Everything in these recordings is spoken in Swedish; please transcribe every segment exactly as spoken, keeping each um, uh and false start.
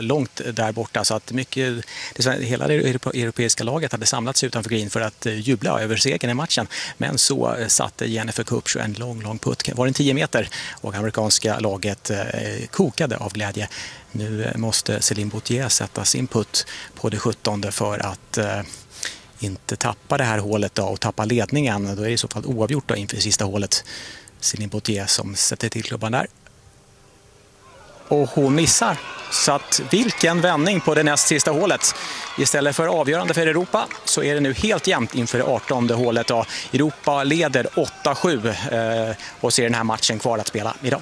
långt där borta, så att mycket, det, hela det europeiska laget hade samlats utanför green för att jubla över segern i matchen. Men så satte Jennifer Kupcho en lång, lång putt. Var det tio meter och amerikanska laget eh, kokade av glädje. Nu måste Céline Boutier sätta sin putt på det sjuttonde för att eh, inte tappa det här hålet då, och tappa ledningen. Då är det i så fall oavgjort då inför sista hålet. Céline Boutier som sätter till klubban där. Och hon missar. Så att vilken vändning på det näst sista hålet. Istället för avgörande för Europa så är det nu helt jämnt inför det artonde hålet. Då. Europa leder åtta sju eh, och ser den här matchen kvar att spela idag.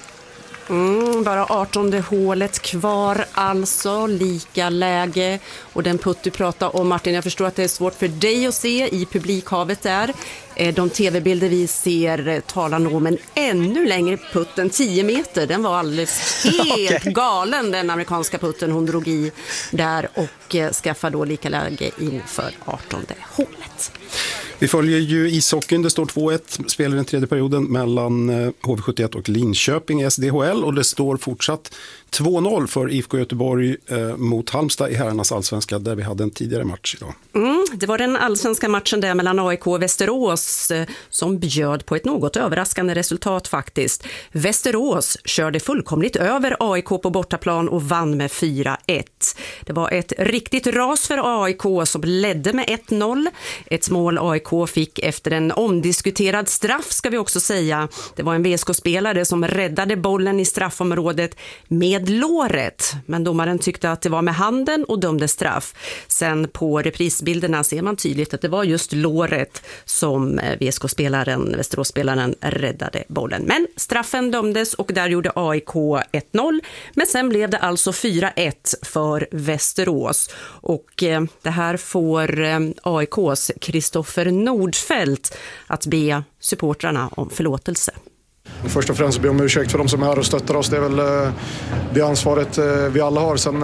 Mm, bara artonde hålet kvar, alltså lika läge. Och den putt du pratar om, Martin, jag förstår att det är svårt för dig att se i publikhavet där. De tv-bilder vi ser talar nog om en ännu längre putt än tio meter. Den var alldeles helt okay. galen, den amerikanska putten hon drog i där, och skaffade då lika läge inför artonde hålet. Vi följer ju ishockeyn. Det står två ett spel i den tredje perioden mellan H V sjuttioett och Linköping i S D H L, och det står fortsatt två noll för I F K Göteborg eh, mot Halmstad i herrarnas allsvenska, där vi hade en tidigare match idag. Mm, det var den allsvenska matchen där mellan A I K och Västerås eh, som bjöd på ett något överraskande resultat faktiskt. Västerås körde fullkomligt över A I K på bortaplan och vann med fyra ett. Det var ett riktigt ras för A I K som ledde med ett noll. Ett mål A I K fick efter en omdiskuterad straff, ska vi också säga. Det var en V S K-spelare som räddade bollen i straffområdet med låret, men domaren tyckte att det var med handen och dömde straff. Sen på reprisbilderna ser man tydligt att det var just låret som V S K-spelaren, Västerås-spelaren, räddade bollen. Men straffen dömdes och där gjorde A I K ett noll, men sen blev det alltså fyra ett för Västerås. Och eh, det här får eh, A I K:s Kristoffer Nordfeldt att be supportrarna om förlåtelse. Först och främst be om ursäkt för de som är här och stöttar oss. Det är väl det ansvaret vi alla har. Sen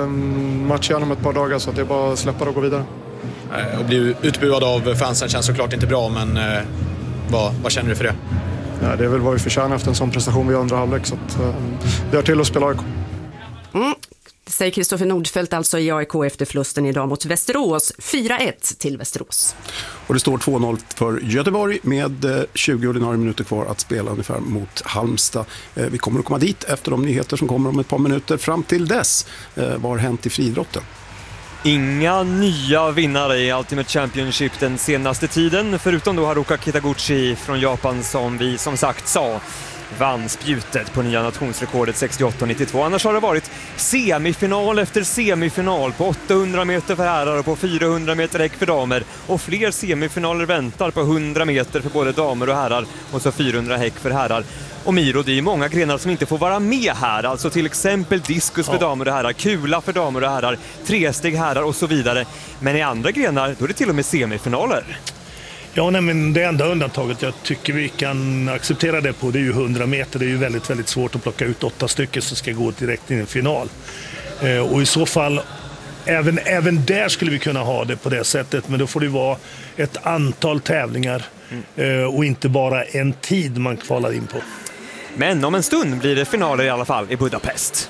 match igen om ett par dagar, så att det är bara att släppa och gå vidare. Att bli utbuad av fansen känns såklart inte bra, men vad, vad känner du för det? Ja, det är väl vad vi förtjänar efter en sån prestation vid andra halvlek, så att, det är till att spela A I K. Mm. Det säger Kristoffer Nordfeldt alltså i A I K efter förlusten idag mot Västerås. fyra ett till Västerås. Och det står två noll för Göteborg med tjugo ordinarie minuter kvar att spela ungefär mot Halmstad. Vi kommer att komma dit efter de nyheter som kommer om ett par minuter. Fram till dess, vad har hänt i friidrotten? Inga nya vinnare i Ultimate Championship den senaste tiden, förutom då Haruka Kitaguchi från Japan som vi som sagt sa vann spjutet på nya nationsrekordet sextioåtta nittiotvå. Annars har det varit semifinal efter semifinal på åttahundra meter för herrar och på fyrahundra meter häck för damer. Och fler semifinaler väntar på hundra meter för både damer och herrar och så fyrahundra häck för herrar. Och Miro, det är många grenar som inte får vara med här. Alltså till exempel diskus för ja. damer och herrar, kula för damer och herrar, tresteg herrar och så vidare. Men i andra grenar då är det till och med semifinaler. Ja, nej, men det enda undantaget jag tycker vi kan acceptera det på, det är ju hundra meter. Det är ju väldigt, väldigt svårt att plocka ut åtta stycken som ska gå direkt in i en final. Eh, och i så fall, även, även där skulle vi kunna ha det på det sättet. Men då får det vara ett antal tävlingar mm. eh, och inte bara en tid man kvalar in på. Men om en stund blir det finaler i alla fall i Budapest.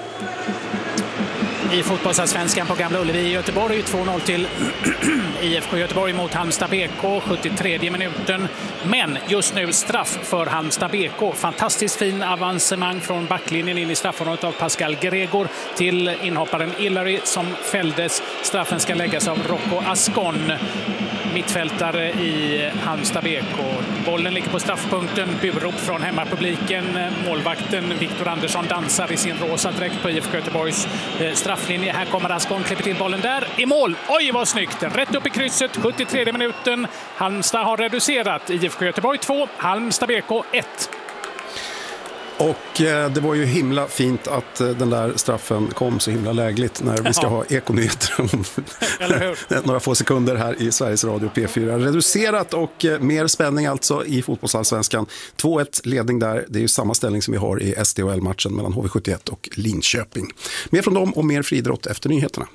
I fotbollsallsvenskan på Gamla Ullevi i Göteborg, två noll till I F K Göteborg mot Halmstad B K, sjuttiotredje minuten. Men just nu straff för Halmstad B K. Fantastiskt fin avancemang från backlinjen in i straffområdet av Pascal Gregor till inhopparen Hillary som fälldes. Straffen ska läggas av Rocco Ascon, mittfältare i Halmstad B K. Bollen ligger på straffpunkten, burop från hemmapubliken. Målvakten Viktor Andersson dansar i sin rosa dräkt på I F K Göteborgs strafflinje. Här kommer Ascon, klipper till bollen där. I mål! Oj, vad snyggt! Rätt upp i krysset, sjuttiotredje minuten. Halmstad har reducerat. I F K Göteborg två, Halmstad B K ett. Och eh, det var ju himla fint att eh, den där straffen kom så himla lägligt när vi ska ja. ha ekonyheter om några få sekunder här i Sveriges Radio P fyra. Reducerat och eh, mer spänning alltså i fotbollsallsvenskan. två ett ledning där, det är ju samma ställning som vi har i S D H L-matchen mellan H V sjuttioett och Linköping. Mer från dem och mer friidrott efter nyheterna.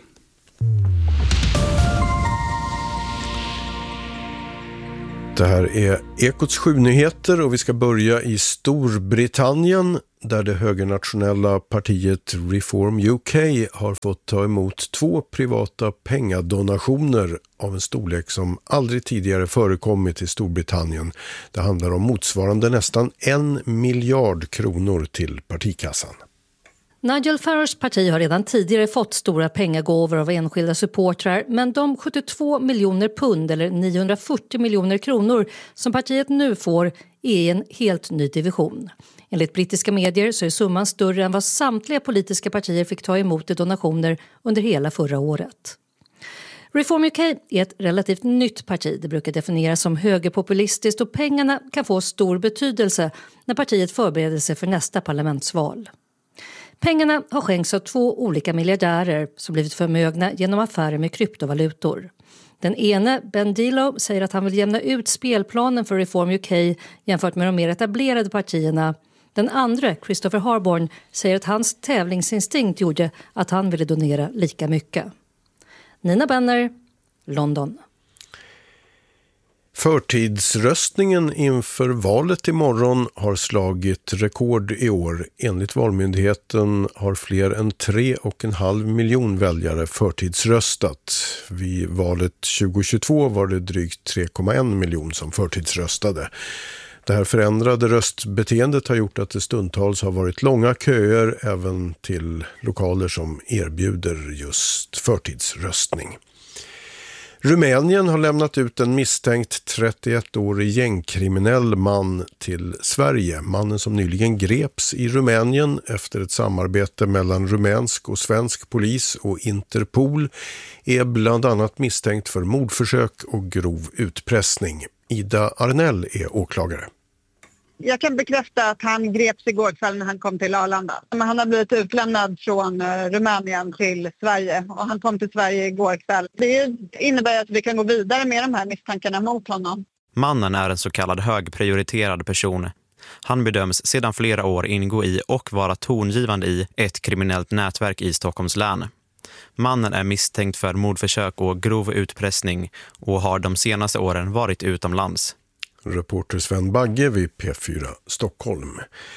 Det här är Ekots sju nyheter och vi ska börja i Storbritannien där det högernationella partiet Reform U K har fått ta emot två privata pengadonationer av en storlek som aldrig tidigare förekommit i Storbritannien. Det handlar om motsvarande nästan en miljard kronor till partikassan. Nigel Farages parti har redan tidigare fått stora pengagåvor av enskilda supportrar, men de sjuttiotvå miljoner pund eller niohundrafyrtio miljoner kronor som partiet nu får är i en helt ny division. Enligt brittiska medier så är summan större än vad samtliga politiska partier fick ta emot i donationer under hela förra året. Reform U K är ett relativt nytt parti. Det brukar definieras som högerpopulistiskt och pengarna kan få stor betydelse när partiet förbereder sig för nästa parlamentsval. Pengarna har skänkts av två olika miljardärer som blivit förmögna genom affärer med kryptovalutor. Den ene, Ben Dilo, säger att han vill jämna ut spelplanen för Reform U K jämfört med de mer etablerade partierna. Den andra, Christopher Harborn, säger att hans tävlingsinstinkt gjorde att han ville donera lika mycket. Nina Benner, London. Förtidsröstningen inför valet imorgon har slagit rekord i år. Enligt Valmyndigheten har fler än tre och en halv miljon väljare förtidsröstat. Vid valet tjugohundratjugotvå var det drygt tre komma en miljon som förtidsröstade. Det här förändrade röstbeteendet har gjort att det stundtals har varit långa köer även till lokaler som erbjuder just förtidsröstning. Rumänien har lämnat ut en misstänkt trettioettårig gängkriminell man till Sverige. Mannen som nyligen greps i Rumänien efter ett samarbete mellan rumänsk och svensk polis och Interpol är bland annat misstänkt för mordförsök och grov utpressning. Ida Arnell är åklagare. Jag kan bekräfta att han greps igår kväll när han kom till Arlanda. Han har blivit utlämnad från Rumänien till Sverige och han kom till Sverige igår kväll. Det innebär att vi kan gå vidare med de här misstankarna mot honom. Mannen är en så kallad högprioriterad person. Han bedöms sedan flera år ingå i och vara tongivande i ett kriminellt nätverk i Stockholms län. Mannen är misstänkt för mordförsök och grov utpressning och har de senaste åren varit utomlands. Reporter Sven Bagge vid P fyra Stockholm.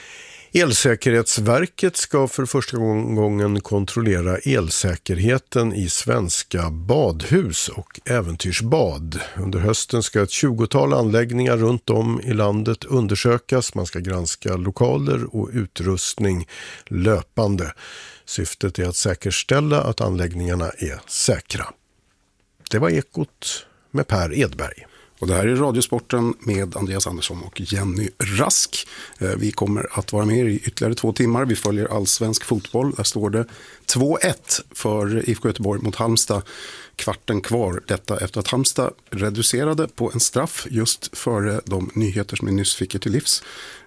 Elsäkerhetsverket ska för första gången kontrollera elsäkerheten i svenska badhus och äventyrsbad. Under hösten ska ett tjugotal anläggningar runt om i landet undersökas. Man ska granska lokaler och utrustning löpande. Syftet är att säkerställa att anläggningarna är säkra. Det var Ekot med Per Edberg. Och det här är Radiosporten med Andreas Andersson och Jenny Rask. Vi kommer att vara med i ytterligare två timmar. Vi följer allsvensk fotboll. Där står det två ett för I F K Göteborg mot Halmstad. Kvarten kvar. Detta efter att Halmstad reducerade på en straff just före de nyheter som vi nyss fick till livs.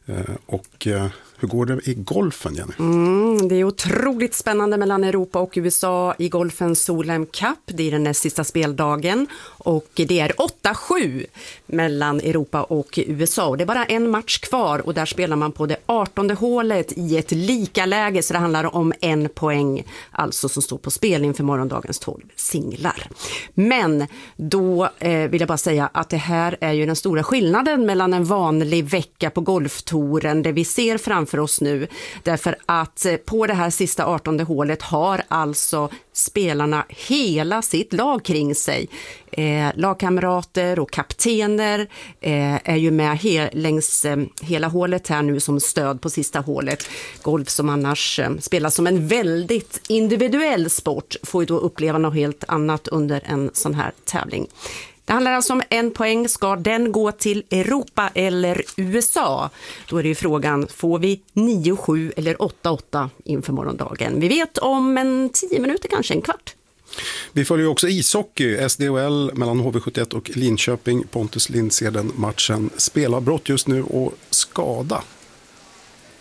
Och hur går det i golfen, Jenny? Mm, det är otroligt spännande mellan Europa och U S A i golfens Solheim Cup. Det är den näst sista speldagen och det är åtta sju mellan Europa och U S A. Och det är bara en match kvar och där spelar man på det artonde hålet i ett lika läge, så det handlar om en poäng alltså som står på spel inför morgondagens tolv singlar. Men då eh, vill jag bara säga att det här är ju den stora skillnaden mellan en vanlig vecka på golftouren, det vi ser framför för oss nu, därför att på det här sista artonde hålet har alltså spelarna hela sitt lag kring sig. Eh, lagkamrater och kaptener eh, är ju med he- längs eh, hela hålet här nu som stöd på sista hålet. Golf som annars eh, spelas som en väldigt individuell sport får ju då uppleva något helt annat under en sån här tävling. Det handlar alltså om en poäng. Ska den gå till Europa eller U S A? Då är det ju frågan, får vi nio sju eller åtta åtta inför morgondagen? Vi vet om en tio minuter, kanske en kvart. Vi följer också ishockey, S D H L mellan H V sjuttioett och Linköping. Pontus Lindseden matchen spelar brott just nu och skada.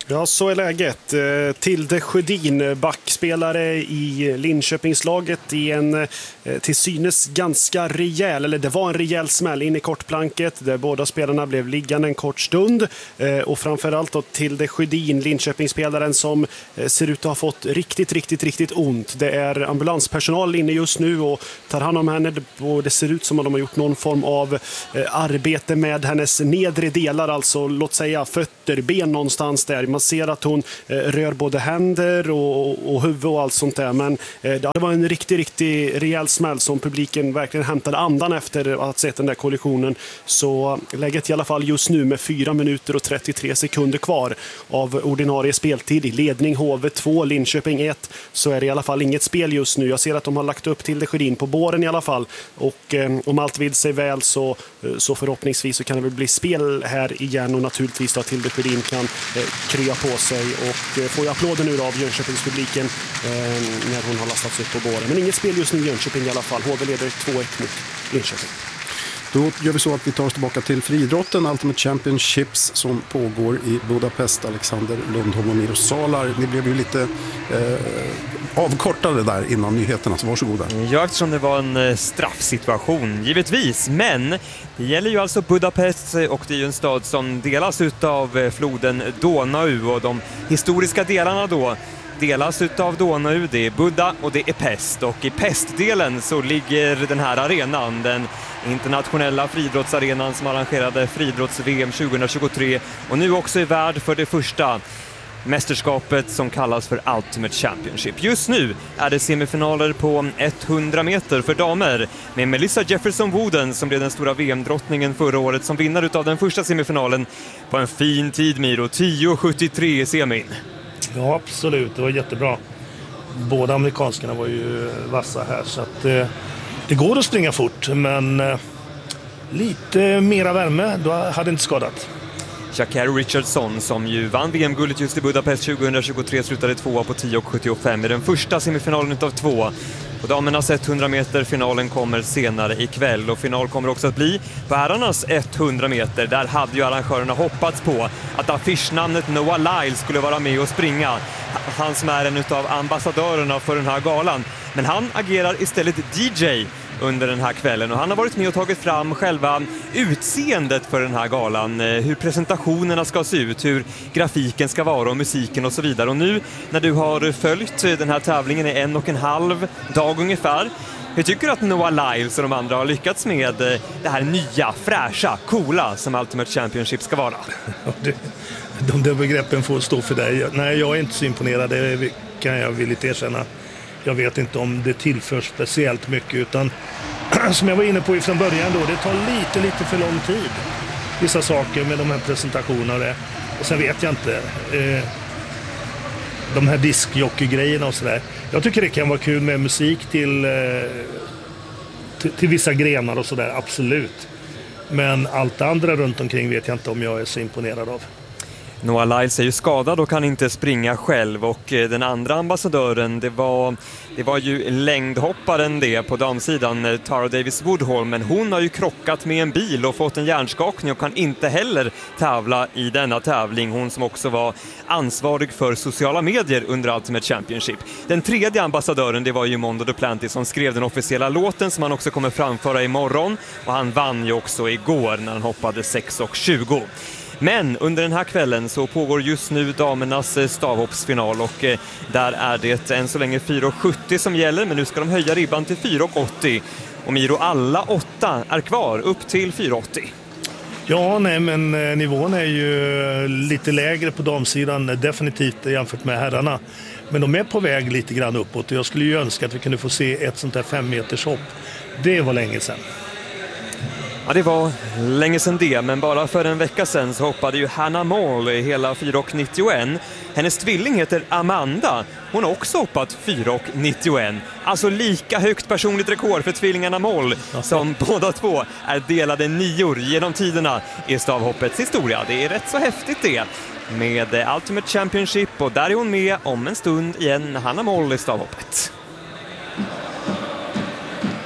Ja, så är läget. Tilde Sjödin, backspelare i Linköpingslaget i en till synes ganska rejäl, eller det var en rejäl smäll in i kortplanket där båda spelarna blev liggande en kort stund. Och framförallt då Tilde Sjödin, Linköpingsspelaren som ser ut att ha fått riktigt, riktigt, riktigt ont. Det är ambulanspersonal inne just nu och tar hand om henne och det ser ut som att de har gjort någon form av arbete med hennes nedre delar, alltså låt säga fötter, ben någonstans där. Man ser att hon eh, rör både händer och, och huvud och allt sånt där. Men eh, det var en riktigt, riktigt rejäl smäll som publiken verkligen hämtade andan efter att ha sett den där kollisionen. Så läget i alla fall just nu med fyra minuter och trettiotre sekunder kvar av ordinarie speltid i ledning H V två, Linköping ett, så är det i alla fall inget spel just nu. Jag ser att de har lagt upp till det Sjödin på båren i alla fall. Och eh, om allt vill sig väl så, så förhoppningsvis så kan det väl bli spel här igen och naturligtvis då till det Sjödin kan eh, krya på sig och får ju applåder nu av Jönköpingspubliken eh, när hon har lastats upp på båren. Men inget spel just nu i Jönköping i alla fall. H V leder två ett mot Linköping. Då gör vi så att vi tar oss tillbaka till friidrotten, Ultimate Championships som pågår i Budapest. Alexander Lundholm och Miro Salar, ni blev ju lite eh, avkortade där innan nyheterna, så varsågoda. Ja, eftersom det var en straffsituation, givetvis. Men det gäller ju alltså Budapest och det är ju en stad som delas av floden Donau och de historiska delarna då delas utav Donau, det är Buda och det är Pest, och i Pestdelen så ligger den här arenan, den internationella friidrottsarenan som arrangerade friidrotts-V M tjugohundratjugotre och nu också är värd för det första mästerskapet som kallas för Ultimate Championship. Just nu är det semifinaler på hundra meter för damer med Melissa Jefferson-Wooden som blev den stora V M-drottningen förra året som vinnare utav den första semifinalen på en fin tid, Miro, tio sjuttiotre i semin. Ja, absolut. Det var jättebra. Båda amerikanskarna var ju vassa här så att eh, det går att springa fort, men eh, lite mera värme, då hade inte skadat. Sha'Carri Richardson som ju vann V M-guldet just i Budapest tjugohundratjugotre slutade tvåa på tio sjuttiofem i den första semifinalen utav två. På damernas hundra meter, finalen kommer senare ikväll och final kommer också att bli på herrarnas hundra meter. Där hade ju arrangörerna hoppats på att affischnamnet Noah Lyles skulle vara med och springa. Han som är en utav ambassadörerna för den här galan. Men han agerar istället D J under den här kvällen och han har varit med och tagit fram själva utseendet för den här galan, hur presentationerna ska se ut, hur grafiken ska vara och musiken och så vidare. Och nu när du har följt den här tävlingen i en och en halv dag ungefär, hur tycker du att Noah Lyles och de andra har lyckats med det här nya, fräscha, coola som Ultimate Championship ska vara? De där begreppen får stå för dig. Nej, jag är inte så imponerad, det kan jag villigt erkänna. Jag vet inte om det tillför speciellt mycket, utan som jag var inne på från början då, det tar lite, lite för lång tid. Vissa saker med de här presentationerna. Och sen vet jag inte. Eh, de här diskjockey-grejerna och sådär. Jag tycker det kan vara kul med musik till, eh, till, till vissa grenar och sådär, absolut. Men allt andra runt omkring vet jag inte om jag är så imponerad av. Noah Lyles är ju skadad och kan inte springa själv, och den andra ambassadören, det var, det var ju längdhopparen det på damsidan, Tara Davis Woodholm, men hon har ju krockat med en bil och fått en hjärnskakning och kan inte heller tävla i denna tävling. Hon som också var ansvarig för sociala medier under Ultimate Championship. Den tredje ambassadören, det var ju Mondo Duplantis som skrev den officiella låten som han också kommer framföra imorgon, och han vann ju också igår när han hoppade sex tjugo. Men under den här kvällen så pågår just nu damernas stavhoppsfinal, och där är det än så länge fyra sjuttio som gäller, men nu ska de höja ribban till fyra åttio. Och Miro, alla åtta är kvar upp till fyra åttio. Ja, nej, men nivån är ju lite lägre på damsidan definitivt jämfört med herrarna. Men de är på väg lite grann uppåt, och jag skulle ju önska att vi kunde få se ett sånt här fem meters hopp. Det var länge sedan. Ja, det var länge sedan det, men bara för en vecka sedan så hoppade ju Hannah Moll hela fyra nittioett. Hennes tvilling heter Amanda. Hon har också hoppat fyra nittioett. Alltså lika högt personligt rekord för tvillingarna Moll, som båda två är delade nior genom tiderna i stavhoppets historia. Det är rätt så häftigt det med Ultimate Championship, och där är hon med om en stund igen, Hannah Moll i stavhoppet.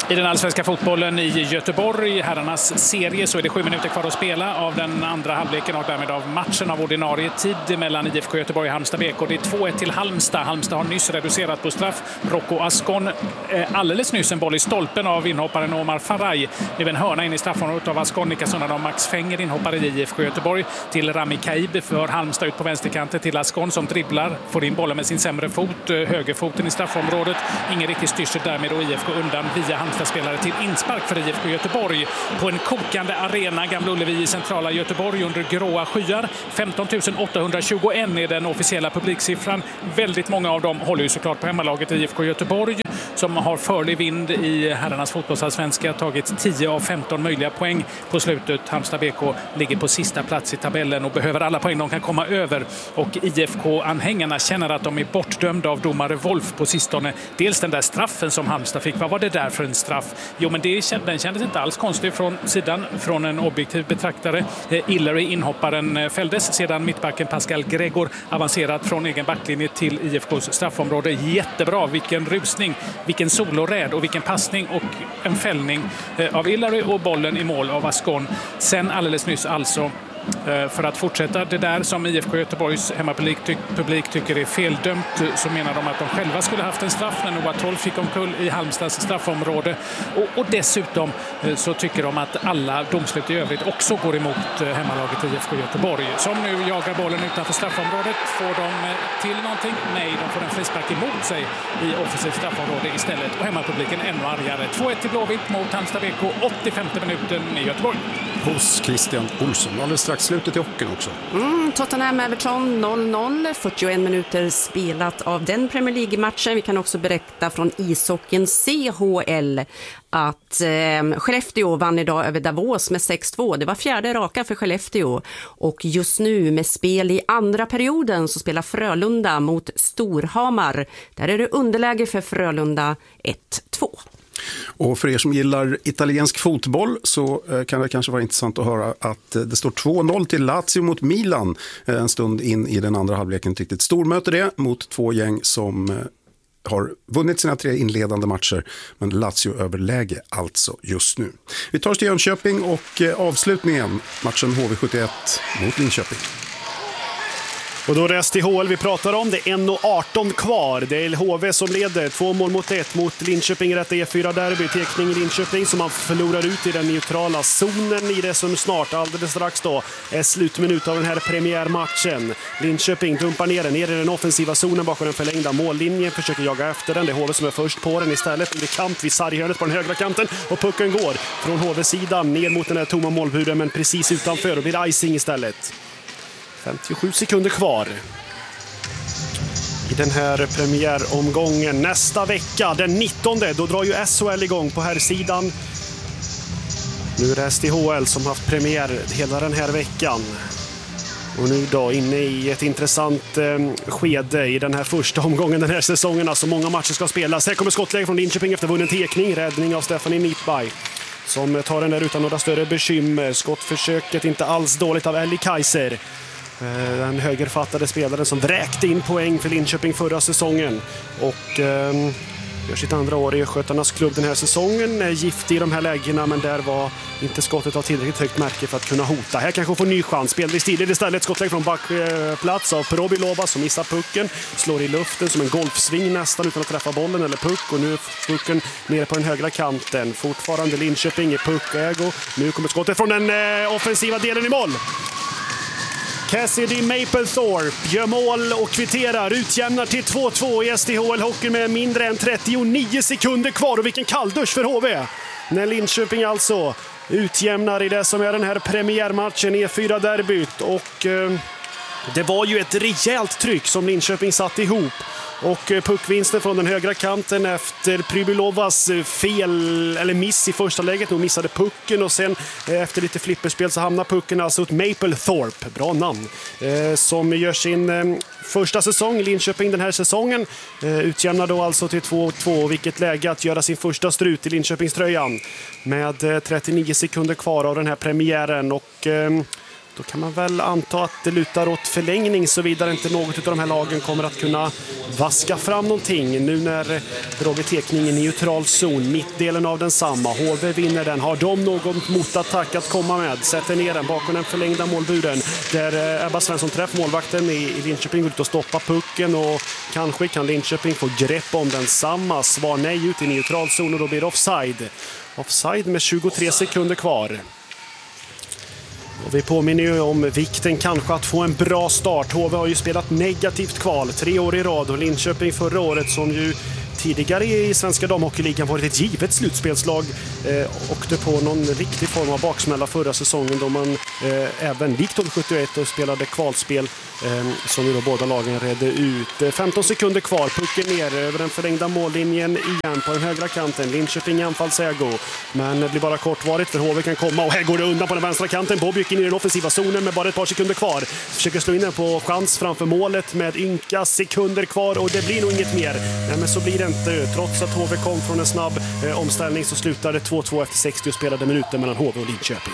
I den allsvenska fotbollen i Göteborg, herrarnas serie, så är det sju minuter kvar att spela av den andra halvleken och därmed av matchen av ordinarie tid mellan I F K Göteborg och Halmstad B K. Det är två ett till Halmstad. Halmstad har nyss reducerat på straff. Rocco Ascon eh, alldeles nyss en boll i stolpen av inhopparen Omar Faraj. Nu en hörna in i straffområdet av Ascon. Niklas undan av Max Fenger, inhoppare i I F K Göteborg, till Rami Kaib för Halmstad ut på vänsterkanten till Ascon som dribblar, får in bollen med sin sämre fot, högerfoten i straffområdet. Ingen riktigt styrsel därmed och I F K undan via Halmstad-spelare till inspark för I F K Göteborg på en kokande arena, Gamla Ullevi i centrala Göteborg under gråa skyar. femton tusen åttahundratjugoen är den officiella publiksiffran. Väldigt många av dem håller ju såklart på hemmalaget I F K Göteborg som har förlig vind i herrarnas fotbollsallsvenska, tagit tio av femton möjliga poäng på slutet. Halmstad B K ligger på sista plats i tabellen och behöver alla poäng de kan komma över. Och I F K-anhängarna känner att de är bortdömda av domare Wolf på sistone. Dels den där straffen som Halmstad fick. Vad var det där för en straff? Jo, men det, den kändes inte alls konstig från sidan, från en objektiv betraktare. Hillary, inhopparen, fälldes. Sedan mittbacken Pascal Gregor avancerat från egen backlinje till I F K:s straffområde. Jättebra, vilken rusning, vilken soloräd och vilken passning och en fällning av Hillary och bollen i mål av Ascon. Sen alldeles nyss alltså, för att fortsätta det där som I F K Göteborgs hemmapublik ty- publik tycker är feldömt, så menar de att de själva skulle haft en straff när Noah tolv fick omkull i Halmstads straffområde. Och, och dessutom så tycker de att alla domslut i övrigt också går emot hemmalaget I F K Göteborg. Som nu jagar bollen utanför straffområdet. Får de till någonting? Nej, de får en frispark emot sig i offensivt straffområde istället. Och hemmapubliken ännu argare. två ett till Blåvitt mot Halmstad B K, åttiofemte minuten i Göteborg. Hos Christian Olsson. Alldeles strax slutet i hockeyn också. Mm, Tottenham Everton noll noll, fyrtioen minuter spelat av den Premier League-matchen. Vi kan också berätta från ishockeyn C H L att eh, Skellefteå vann idag över Davos med sex två. Det var fjärde raka för Skellefteå. Och just nu med spel i andra perioden så spelar Frölunda mot Storhamar. Där är det underläge för Frölunda ett två. Och för er som gillar italiensk fotboll så kan det kanske vara intressant att höra att det står två noll till Lazio mot Milan en stund in i den andra halvleken. Ett riktigt stormöte det mot två gäng som har vunnit sina tre inledande matcher, men Lazio överläge alltså just nu. Vi tar oss till Jönköping och avslutningen, matchen H V sjuttioett mot Linköping. Och då är det S T H L vi pratar om. Det är en arton kvar. Det är H V som leder. Två mål mot ett mot Linköping i detta E fyra-derby. Tekning i Linköping som man förlorar ut i den neutrala zonen i det som snart, alldeles strax då, är slutminut av den här premiärmatchen. Linköping dumpar ner den, ner i den offensiva zonen bakom den förlängda mållinjen. Försöker jaga efter den. Det är H V som är först på den istället. Det är kamp vid sarghörnet på den högra kanten. Och pucken går från H V-sidan ner mot den här tomma målbuden, men precis utanför och blir icing istället. femtiosju sekunder kvar i den här premiäromgången. Nästa vecka, den nittonde, då drar ju S H L igång på här sidan. Nu är det S T H L som haft premiär hela den här veckan. Och nu då inne i ett intressant eh, skede i den här första omgången den här säsongen. Alltså många matcher ska spelas. Här kommer skottläge från Linköping efter vunnen tekning. Räddning av Stephanie Nipbay som tar den där utan några större bekymmer. Skottförsöket inte alls dåligt av Ellie Kaiser. Den högerfattade spelaren som vräkte in poäng för Linköping förra säsongen och eh, gör sitt andra år i Skötarnas klubb den här säsongen. Är giftig i de här lägena, men där var inte skottet av tillräckligt högt märke för att kunna hota. Här kanske får ny chans. Spelvis tidigt istället. Skottlägg från backplats av Perobilova som missar pucken. Slår i luften som en golfsving nästan utan att träffa bollen eller puck. Och nu är pucken nere på den högra kanten. Fortfarande Linköping i puckägo. Nu kommer skottet från den eh, offensiva delen i mål. Cassidy Mapplethorpe gör mål och kvitterar, utjämnar till två två i S T H L-hockey med mindre än trettionio sekunder kvar. Och vilken kalldusch för H V! När Linköping alltså utjämnar i det som är den här premiärmatchen E fyra-derbyt. Och eh, det var ju ett rejält tryck som Linköping satt ihop. Och puckvinsten från den högra kanten efter Pribilovas fel eller miss i första läget. Hon missade pucken och sen efter lite flipperspel så hamnar pucken alltså åt Mapplethorpe, bra namn, som gör sin första säsong i Linköping den här säsongen. Utjämnar då alltså till två två, vilket läge att göra sin första strut i Linköpingströjan med trettionio sekunder kvar av den här premiären. Och Då kan man väl anta att det lutar åt förlängning, så vidare inte något av de här lagen kommer att kunna vaska fram någonting. Nu när Roger Tekning i neutral zon, mittdelen av densamma. H V vinner den. Har de någon motattack att komma med? Sätter ner den bakom den förlängda målburen. Där Ebba Svensson träffar målvakten i Linköping ut och stoppa pucken. Och kanske kan Linköping få grepp om densamma. Svar nej ut i neutral zon och då blir det offside. Offside med tjugotre sekunder kvar. Och vi påminner ju om vikten kanske att få en bra start. H V har ju spelat negativt kval tre år i rad och Linköping förra året, som ju tidigare i svenska damhockeyligan varit ett givet slutspelslag, eh, åkte på någon riktig form av baksmälla förra säsongen då man eh, även likt H sjuttioett och spelade kvalspel eh, som ju då båda lagen redde ut. femton sekunder kvar, pucken ner över den förlängda mållinjen igen på den högra kanten. Linköping anfallsägo, men det blir bara kortvarigt för H V kan komma och här går det undan på den vänstra kanten. Bobyk in i den offensiva zonen med bara ett par sekunder kvar. Försöker slå in den på chans framför målet med ynka sekunder kvar och det blir nog inget mer. Nej, men så blir det inte. Trots att H V kom från en snabb eh, omställning så slutar det två två efter sextio spelade minuter mellan H V och Linköping.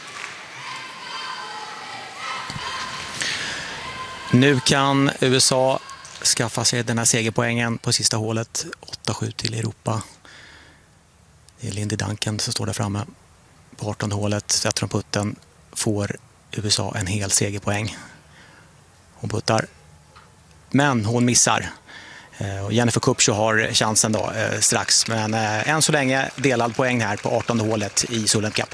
Nu kan U S A skaffa sig den här segerpoängen på sista hålet. åtta sju till Europa. Det är Lindy Duncan som står där framme på artonde hålet. Sätter hon putten får U S A en hel segerpoäng. Hon puttar. Men hon missar. Och Jennifer Kupcho har chansen då eh, strax. Men eh, än så länge delad poäng här på artonde hålet i Solheim Cup.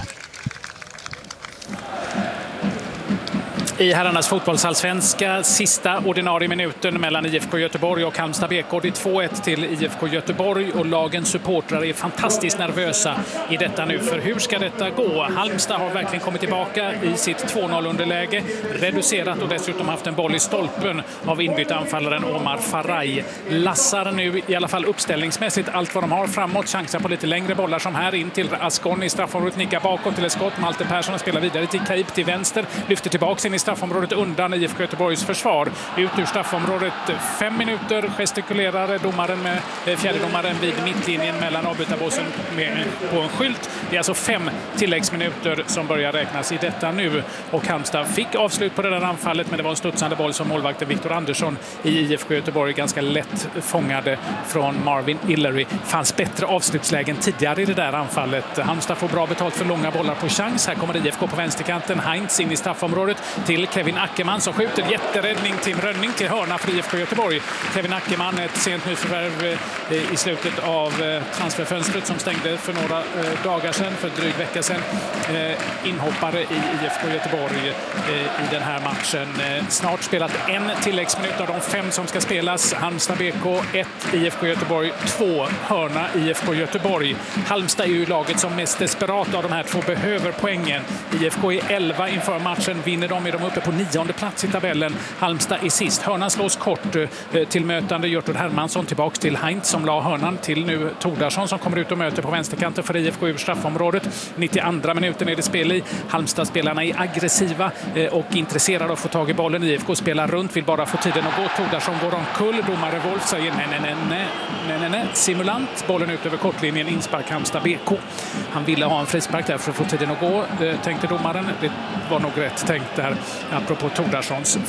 I herrarnas fotbollsallsvenska sista ordinarie minuten mellan I F K Göteborg och Halmstad B K. Det är två ett till I F K Göteborg och lagens supportrar är fantastiskt nervösa i detta nu. För hur ska detta gå? Halmstad har verkligen kommit tillbaka i sitt två noll underläge, reducerat och dessutom haft en boll i stolpen av inbytt anfallaren Omar Faraj. Lassar nu i alla fall uppställningsmässigt allt vad de har framåt, chansar på lite längre bollar som här in till Ascon i straffområdet, nickar bakåt till ett skott. Malte Persson spelar vidare till Cape till vänster, lyfter tillbaka in i straffområdet undan I F K Göteborgs försvar. Ut ur straffområdet fem minuter gestikulerar domaren med fjärdedomaren vid mittlinjen mellan avbytarbåsen med på en skylt. Det är alltså fem tilläggsminuter som börjar räknas i detta nu och Halmstad fick avslut på det där anfallet, men det var en studsande boll som målvakten Viktor Andersson i I F K Göteborg ganska lätt fångade från Marvin Illery. Fanns bättre avslutslägen tidigare i det där anfallet. Halmstad får bra betalt för långa bollar på chans. Här kommer I F K på vänsterkanten. Heinz in i straffområdet till Kevin Ackerman som skjuter. Jätteräddning, Tim Rönning till hörna för I F K Göteborg. Kevin Ackerman, ett sent nyförvärv i slutet av transferfönstret som stängde för några dagar sedan, för dryg vecka sedan. Inhoppare i I F K Göteborg i den här matchen. Snart spelat en tilläggsminut av de fem som ska spelas. Halmstad B K ett, I F K Göteborg två, hörna I F K Göteborg. Halmstad är ju laget som mest desperat av de här två behöver poängen. I F K är elva inför matchen. Vinner de är de uppe på nionde plats i tabellen. Halmstad är sist. Hörnan slås kort till mötande Hjörtod Hermansson, tillbaks till Heinz som la hörnan till nu Tordarsson som kommer ut och möter på vänsterkanten för I F K ur straffområdet. nittioandra minuten är det spel i. Halmstad-spelarna är aggressiva och intresserade av att få tag i bollen. I F K spelar runt, vill bara få tiden att gå. Tordarsson går omkull. Domare Wolf säger nej, nej, nej, nej, nej, nej, nej. Simulant. Bollen ut över kortlinjen. Inspark Halmstad B K. Han ville ha en frispark där för att få tiden att gå, tänkte domaren. Det var nog rätt tänkt där, apropå Tordarssons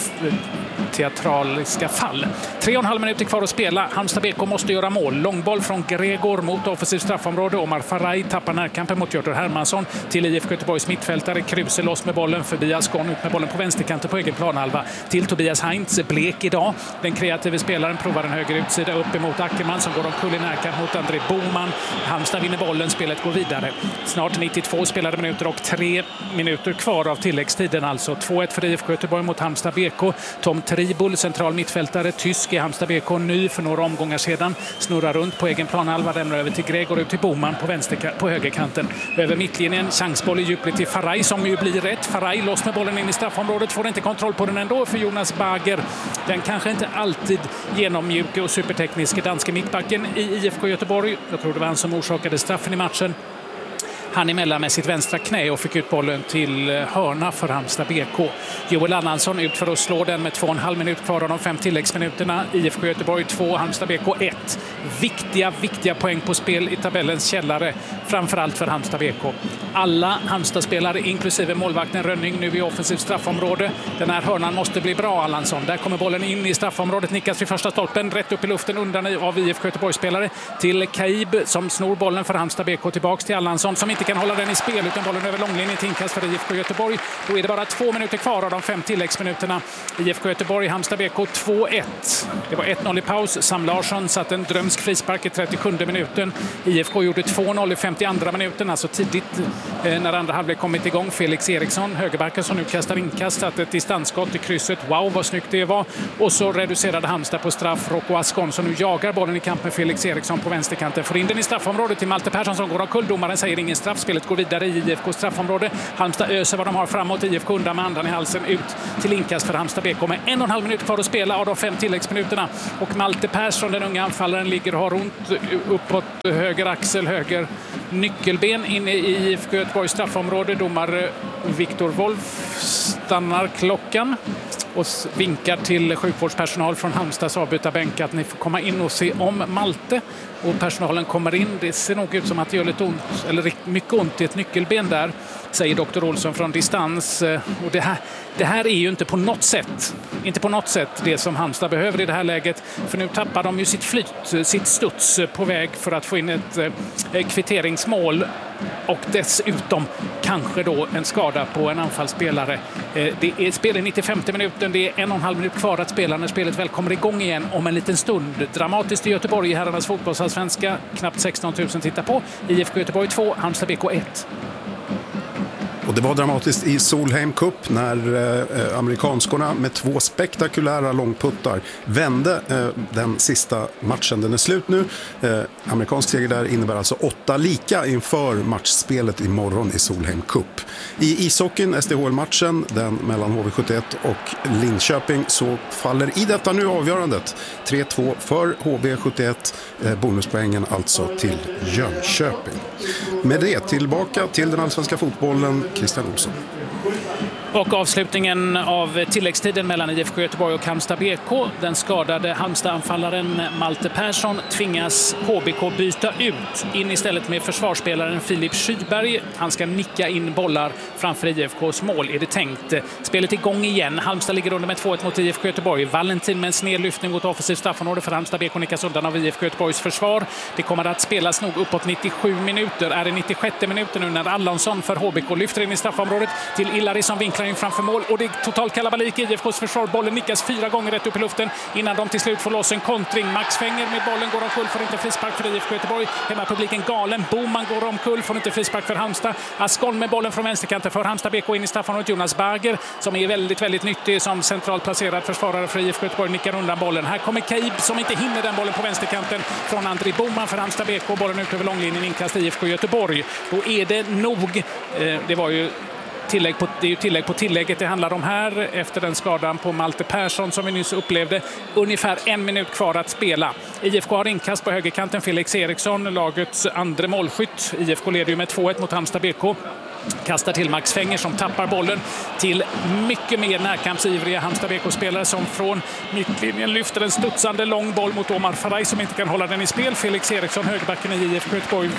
teatraliska fall. Tre och en halv minuter kvar att spela. Halmstad B K måste göra mål. Långboll från Gregor mot offensivt straffområde. Omar Faraj tappar närkampen mot Hjörtod Hermansson till I F K Göteborgs mittfältare. Kruse loss med bollen förbi Ascon, ut med bollen på vänsterkanten på egen planhalva till Tobias Heinz. Blek idag. Den kreativa spelaren provar en höger utsida upp emot Ackerman som går omkull i närkamp mot André Boman. Halmstad vinner bollen. Spelet går vidare. Snart nittiotvå spelade minuter och tre minuter kvar av tilläggstiden. Alltså två ett för I F K Göteborg mot Halmstad B K. Tom Tribul, central mittfältare, tysk i Halmstad B K, ny för några omgångar sedan. Snurrar runt på egen planhalva, lämnar över till Gregor, ut till Boman på, vänster, på högerkanten. Över mittlinjen, chansboll i djupligt till Faraj som ju blir rätt. Faraj loss med bollen in i straffområdet, får inte kontroll på den ändå för Jonas Bager. Den kanske inte alltid genommjuke och supertekniska danska mittbacken i I F K Göteborg. Jag tror det var han som orsakade straffen i matchen. Han emellan med sitt vänstra knä och fick ut bollen till hörna för Halmstad B K. Joel Annansson ut för att slå den med två och en halv minut kvar av de fem tilläggsminuterna. I F K Göteborg två, Halmstad B K ett. viktiga, viktiga poäng på spel i tabellens källare, framförallt för Halmstad B K. Alla Halmstad-spelare, inklusive målvakten Rönning, nu i offensivt straffområde. Den här hörnan måste bli bra, Allansson. Där kommer bollen in i straffområdet, nickas vid första stolpen, rätt upp i luften undan av I F K Göteborg-spelare till Kaib som snor bollen för Halmstad B K, tillbaks till Allansson som inte kan hålla den i spel utan bollen över långlinjen till inkast för I F K Göteborg. Då är det bara två minuter kvar av de fem tilläggsminuterna. I F K Göteborg, Halmstad B K två ett. Det var ett noll i paus. Sam Larsson satt en drömsk frispark i trettiosjunde minuten. I F K gjorde två noll i femtioandra minuten, alltså tidigt eh, när andra halvlek kommit igång. Felix Eriksson, högerbacken som nu kastar inkast, satt ett distansskott i krysset. Wow, vad snyggt det var. Och så reducerade Halmstad på straff. Rocco Ascon som nu jagar bollen i kamp med Felix Eriksson på vänsterkanten. Får in den i straffområdet till Malte Persson som går av kull. Domaren säger ingen straff. Spelet går vidare i I F K straffområde. Halmstad öser vad de har framåt. I F K undan med andan i halsen ut till inkast för Halmstad B K med en och en halv minut kvar att spela av de fem tilläggsminuterna. Och Malte Persson, den unga anfallaren, ligger och har ont uppåt höger axel, höger nyckelben inne i I F K Göteborgs straffområde. Domare Viktor Wolf stannar klockan och vinkar till sjukvårdspersonal från Halmstads avbytarbänk att ni får komma in och se om Malte. Och personalen kommer in. Det ser nog ut som att det gör lite ont, eller mycket ont i ett nyckelben där, säger doktor Olsson från distans. Och det här, det här är ju inte på något sätt, inte på något sätt det som Halmstad behöver i det här läget. För nu tappar de ju sitt flyt, sitt studs på väg för att få in ett eh, kvitteringsmål. Och dessutom kanske då en skada på en anfallsspelare. Eh, det är spel i nittiofemte minuten. Det är en och en halv minut kvar att spela när spelet väl kommer igång igen om en liten stund. Dramatiskt i Göteborg i herrarnas fotbollsallsvenska. Knappt sexton tusen tittar på. I F K Göteborg två, Halmstad B K ett. Och det var dramatiskt i Solheim Cup när eh, amerikanskorna med två spektakulära långputtar vände eh, den sista matchen. Den är slut nu. Eh, amerikansk seger där innebär alltså åtta lika inför matchspelet imorgon i Solheim Cup. I ishockeyn, S D H L-matchen, den mellan H V sjuttioett och Linköping, så faller i detta nu avgörandet. tre två för H V sjuttioett, eh, bonuspoängen alltså till Jönköping. Med det tillbaka till den allsvenska fotbollen. Christian Olsson. Och avslutningen av tilläggstiden mellan I F K Göteborg och Halmstad B K. Den skadade Halmstad-anfallaren Malte Persson tvingas H B K byta ut. In istället med försvarsspelaren Filip Skyberg. Han ska nicka in bollar framför I F K:s mål, är det tänkt. Spelet igång igen. Halmstad ligger under med två ett mot I F K Göteborg. Valentin med en snedlyftning mot offensivt straffområde för Halmstad B K nickas undan av I F K Göteborgs försvar. Det kommer att spelas nog uppåt nittiosju minuter. Är det nittiosjätte minuten nu när Allansson för H B K lyfter in i straffområdet till Illari som vinklar in framför mål, och det är total kalabalik i I F K:s försvar. Bollen nickas fyra gånger rätt upp i luften innan de till slut får loss en kontring. Max Fenger med bollen går omkull, får inte frispark för I F K Göteborg. Hemmapubliken galen. Boman går omkull, får inte frispark för Halmstad. Ascon med bollen från vänsterkanten för Halmstad B K in i straffområdet. Jonas Berger som är väldigt, väldigt nyttig som centralt placerad försvarare för I F K Göteborg nickar undan bollen. Här kommer Kaib som inte hinner den bollen på vänsterkanten från André Boman för Halmstad B K. Bollen ut över långlinjen, inkast I F K Göteborg. Då är det nog, eh, det var ju Tillägg på, det är ju tillägg på tillägget det handlar om här efter den skadan på Malte Persson som vi nyss upplevde. Ungefär en minut kvar att spela. I F K har inkast på högerkanten, Felix Eriksson, lagets andra målskytt. I F K leder ju med två ett mot Halmstad B K. Kastar till Max Fenger som tappar bollen till mycket mer närkampsivriga Halmstad B K-spelare som från mittlinjen lyfter en studsande lång boll mot Omar Faraj som inte kan hålla den i spel. Felix Eriksson, högerbacken i I F K Göteborg,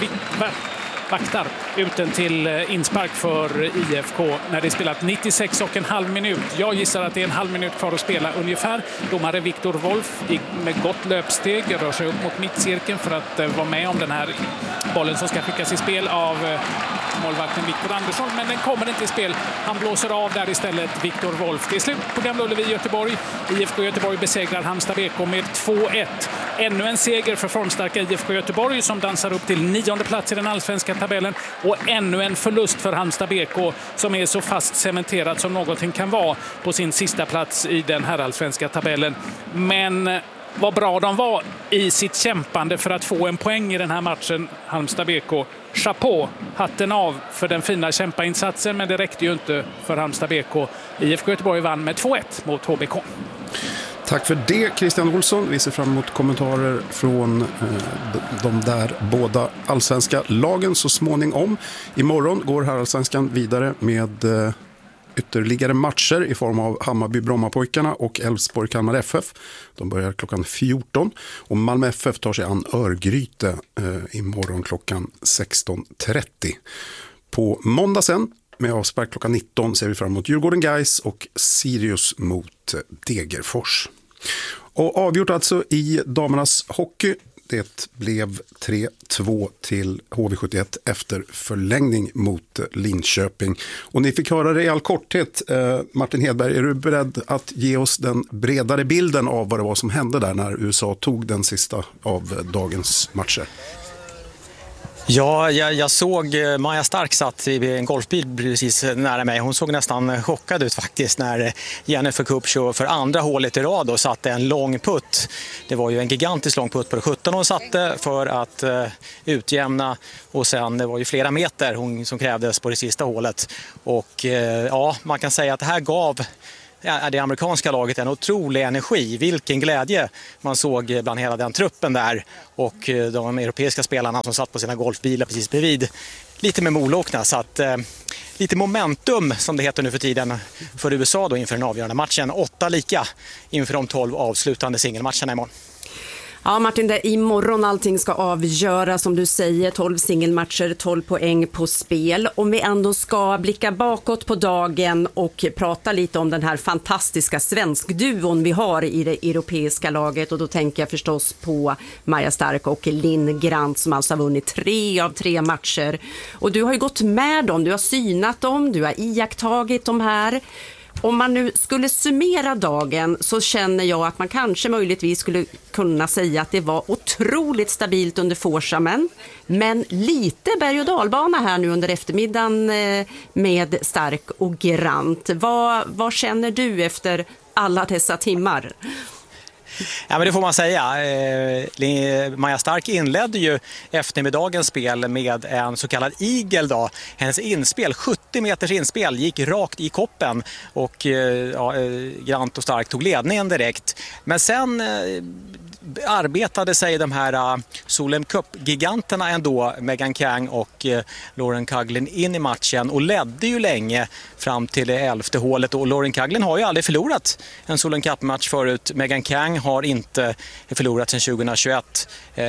vaktar ut den till inspark för I F K när det spelat nittiosex och en halv minut. Jag gissar att det är en halv minut kvar att spela ungefär. Domare Viktor Wolf med gott löpsteg rör sig upp mot mittcirkeln för att vara med om den här bollen som ska skickas i spel av målvakten Viktor Andersson, men den kommer inte i spel. Han blåser av där istället, Viktor Wolf. Det är slut på Gamla Ullevi i Göteborg. I F K Göteborg besegrar Halmstad B K med två ett. Ännu en seger för formstarka I F K Göteborg som dansar upp till nionde plats i den allsvenska tabellen, och ännu en förlust för Halmstad B K som är så fast cementerat som någonting kan vara på sin sista plats i den här allsvenska tabellen. Men vad bra de var i sitt kämpande för att få en poäng i den här matchen, Halmstad B K. Chapeau, hatten av för den fina kämpainsatsen, men det räckte ju inte för Halmstad B K. I F K Göteborg vann med två ett mot H B K. Tack för det, Christian Olsson. Vi ser fram emot kommentarer från eh, de där båda allsvenska lagen så småningom. Imorgon går här allsvenskan vidare med eh, ytterligare matcher i form av Hammarby-Brommapojkarna och Elfsborg-Kalmar F F. De börjar klockan fjorton och Malmö F F tar sig an Örgryte eh, imorgon klockan sexton trettio. På måndag sen med avspark klockan nitton ser vi fram emot Djurgården Gais och Sirius mot Degerfors. Och avgjort alltså i damernas hockey. Det blev tre två till H V sjuttioett efter förlängning mot Linköping. Och ni fick höra det i all korthet. Eh, Martin Hedberg, är du beredd att ge oss den bredare bilden av vad det var som hände där när U S A tog den sista av dagens matcher? Ja, jag, jag såg Maja Stark satt i en golfbil precis nära mig. Hon såg nästan chockad ut faktiskt när Jennifer Kupcho för andra hålet i rad och satte en lång putt. Det var ju en gigantisk lång putt på det sjutton hon satte för att uh, utjämna, och sen det var ju flera meter hon, som krävdes på det sista hålet. Och uh, ja, man kan säga att det här gav det amerikanska laget en otrolig energi. Vilken glädje man såg bland hela den truppen där, och de europeiska spelarna som satt på sina golfbilar precis bredvid lite med molokna. Så att eh, lite momentum som det heter nu för tiden för U S A då inför den avgörande matchen. Åtta lika inför de tolv avslutande singelmatcherna imorgon. Ja, Martin, det är imorgon allting ska avgöras, som du säger, tolv singelmatcher, tolv poäng på spel. Om vi ändå ska blicka bakåt på dagen och prata lite om den här fantastiska svenskduon vi har i det europeiska laget, och då tänker jag förstås på Maja Stark och Linn Grant som alltså har vunnit tre av tre matcher. Och du har ju gått med dem, du har synat dem, du har iakttagit dem här. Om man nu skulle summera dagen så känner jag att man kanske möjligtvis skulle kunna säga att det var otroligt stabilt under forsamen, men lite berg- och dalbana här nu under eftermiddagen med Stark och Grant. Vad, vad känner du efter alla dessa timmar? Ja, men det får man säga. Eh, Maja Stark inledde ju eftermiddagens spel med en så kallad igel då. Hennes inspel, sjuttio meters inspel, gick rakt i koppen, och eh, ja, Grant och Stark tog ledningen direkt. Men sen eh, arbetade sig de här uh, Solheim Cup-giganterna ändå, Megan Kang och uh, Lauren Coughlin, in i matchen och ledde ju länge fram till det elfte hålet. Och Lauren Coughlin har ju aldrig förlorat en Solheim Cup-match förut. Megan Kang har inte förlorat sedan tjugohundratjugoett. Eh,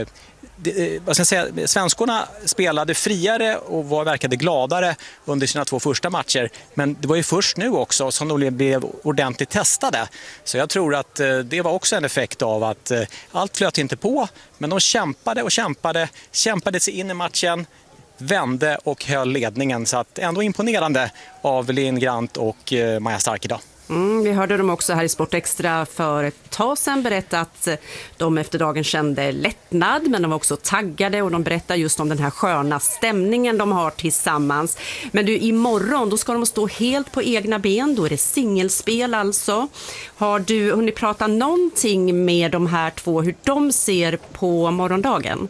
Det, vad ska jag säga, svenskorna spelade friare och var, verkade gladare under sina två första matcher, men det var ju först nu också som de blev ordentligt testade. Så jag tror att eh, det var också en effekt av att eh, allt flöt inte på, men de kämpade och kämpade, kämpade sig in i matchen, vände och höll ledningen. Så att ändå imponerande av Linn Grant och eh, Maja Stark idag. Mm, vi hörde dem också här i Sportextra för ett tag sedan berätta att de efter dagen kände lättnad, men de var också taggade, och de berättar just om den här sköna stämningen de har tillsammans. Men du, imorgon då ska de stå helt på egna ben, då är det singelspel alltså. Har du hunnit prata någonting med de här två, hur de ser på morgondagen?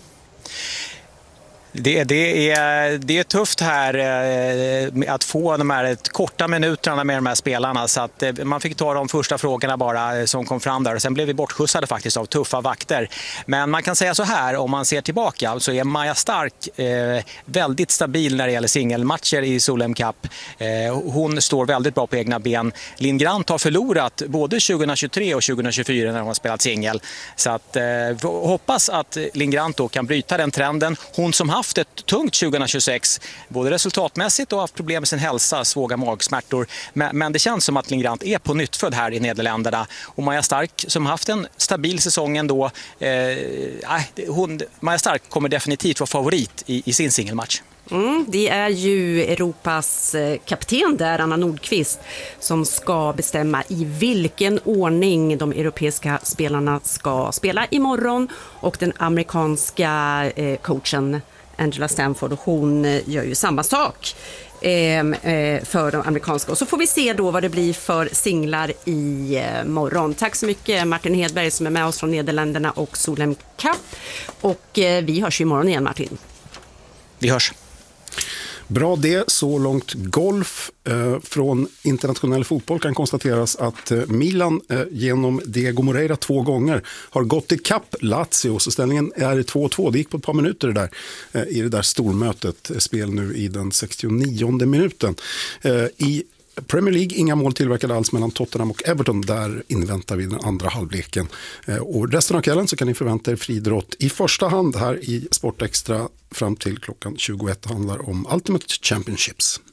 Det, det, är, det är tufft här eh, att få de här korta minuterna med de här spelarna, så att eh, man fick ta de första frågorna bara eh, som kom fram där, och sen blev vi bortskjutsade faktiskt av tuffa vakter. Men man kan säga så här, om man ser tillbaka så är Maja Stark eh, väldigt stabil när det gäller singelmatcher i Solheim Cup. Eh, hon står väldigt bra på egna ben. Linn Grant har förlorat både tjugohundratjugotre och tjugohundratjugofyra när hon har spelat singel, så att eh, hoppas att Linn Grant då kan bryta den trenden. Hon som haft ett tungt tjugohundratjugosex, både resultatmässigt och haft problem med sin hälsa, svåra magsmärtor. Men, men det känns som att Linn Grant är på nyttfödd här i Nederländerna. Och Maja Stark som haft en stabil säsong ändå, eh, hon, Maja Stark kommer definitivt vara favorit i, i sin singelmatch. Mm, det är ju Europas kapten där, Anna Nordqvist, som ska bestämma i vilken ordning de europeiska spelarna ska spela imorgon, och den amerikanska eh, coachen Angela Stanford, hon gör ju samma sak eh, för de amerikanska. Och så får vi se då vad det blir för singlar i eh, morgon. Tack så mycket Martin Hedberg som är med oss från Nederländerna och Solheim Cup. Och eh, vi hörs ju imorgon igen, Martin. Vi hörs. Bra det, så långt golf. Eh, från internationell fotboll kan konstateras att eh, Milan eh, genom Diego Moreira två gånger har gått i kapp Lazio. Så ställningen är två två. Det gick på ett par minuter det där, eh, i det där stormötet. Spel nu i den sextionionde minuten. Eh, I Premier League, inga mål tillverkade alls mellan Tottenham och Everton. Där inväntar vi den andra halvleken. Eh, och resten av kvällen så kan ni förvänta er friidrott i första hand här i Sportextra fram till klockan tjugoett. Handlar om Ultimate Championships.